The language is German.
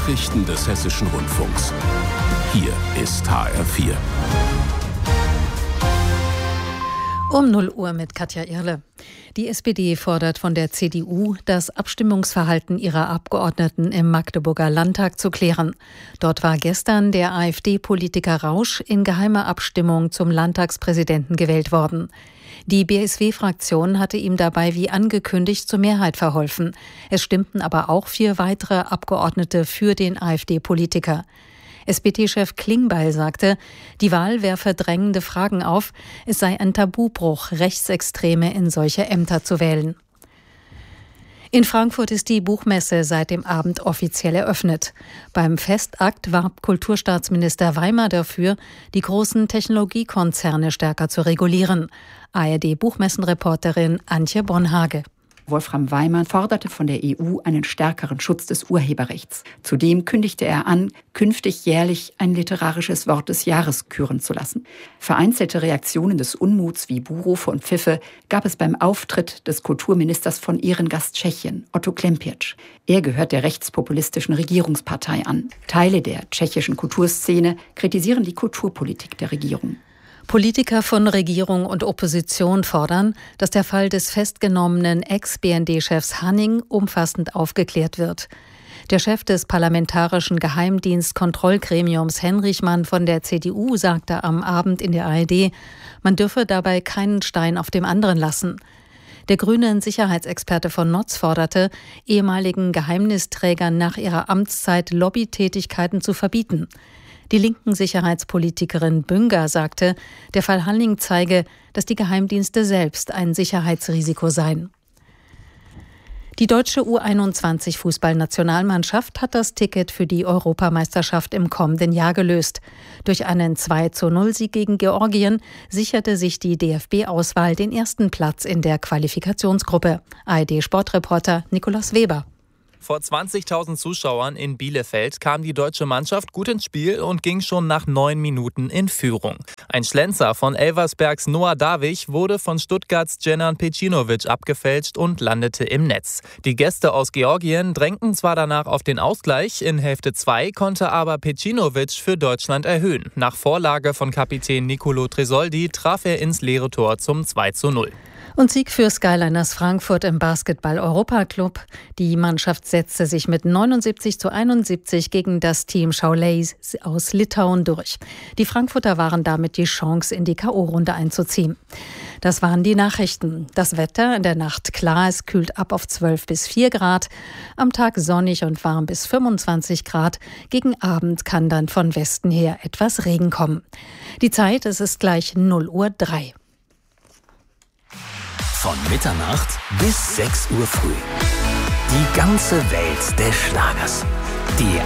Nachrichten des Hessischen Rundfunks. Hier ist HR4. Um 0 Uhr mit Katja Irle. Die SPD fordert von der CDU, das Abstimmungsverhalten ihrer Abgeordneten im Magdeburger Landtag zu klären. Dort war gestern der AfD-Politiker Rausch in geheimer Abstimmung zum Landtagspräsidenten gewählt worden. Die BSW-Fraktion hatte ihm dabei wie angekündigt zur Mehrheit verholfen. Es stimmten aber auch 4 weitere Abgeordnete für den AfD-Politiker. SPD-Chef Klingbeil sagte, die Wahl werfe drängende Fragen auf. Es sei ein Tabubruch, Rechtsextreme in solche Ämter zu wählen. In Frankfurt ist die Buchmesse seit dem Abend offiziell eröffnet. Beim Festakt warb Kulturstaatsminister Weimer dafür, die großen Technologiekonzerne stärker zu regulieren. ARD-Buchmessenreporterin Antje Bonhage. Wolfram Weimer forderte von der EU einen stärkeren Schutz des Urheberrechts. Zudem kündigte er an, künftig jährlich ein literarisches Wort des Jahres küren zu lassen. Vereinzelte Reaktionen des Unmuts wie Buhrufe und Pfiffe gab es beim Auftritt des Kulturministers von Ehrengast Tschechien, Otto Klempiec. Er gehört der rechtspopulistischen Regierungspartei an. Teile der tschechischen Kulturszene kritisieren die Kulturpolitik der Regierung. Politiker von Regierung und Opposition fordern, dass der Fall des festgenommenen Ex-BND-Chefs Hanning umfassend aufgeklärt wird. Der Chef des parlamentarischen Geheimdienstkontrollgremiums Henrichmann von der CDU sagte am Abend in der ARD, man dürfe dabei keinen Stein auf dem anderen lassen. Der grüne Sicherheitsexperte von Notz forderte, ehemaligen Geheimnisträgern nach ihrer Amtszeit Lobbytätigkeiten zu verbieten. Die linken Sicherheitspolitikerin Bünger sagte, der Fall Hanning zeige, dass die Geheimdienste selbst ein Sicherheitsrisiko seien. Die deutsche U21-Fußballnationalmannschaft hat das Ticket für die Europameisterschaft im kommenden Jahr gelöst. Durch einen 2:0-Sieg gegen Georgien sicherte sich die DFB-Auswahl den ersten Platz in der Qualifikationsgruppe. ARD-Sportreporter Nikolaus Weber. Vor 20.000 Zuschauern in Bielefeld kam die deutsche Mannschaft gut ins Spiel und ging schon nach 9 Minuten in Führung. Ein Schlenzer von Elversbergs Noah Davich wurde von Stuttgarts Dženan Pejcinović abgefälscht und landete im Netz. Die Gäste aus Georgien drängten zwar danach auf den Ausgleich, in Hälfte 2 konnte aber Pejcinović für Deutschland erhöhen. Nach Vorlage von Kapitän Nicolo Tresoldi traf er ins leere Tor zum 2:0. Und Sieg für Skyliners Frankfurt im Basketball-Europaclub. Die Mannschaft setzte sich mit 79:71 gegen das Team Šiauliai aus Litauen durch. Die Frankfurter waren damit die Chance, in die K.O.-Runde einzuziehen. Das waren die Nachrichten. Das Wetter in der Nacht klar, es kühlt ab auf 12 bis 4 Grad. Am Tag sonnig und warm bis 25 Grad. Gegen Abend kann dann von Westen her etwas Regen kommen. Die Zeit, es ist gleich 0:03 Uhr. Von Mitternacht bis 6 Uhr früh. Die ganze Welt des Schlagers. Die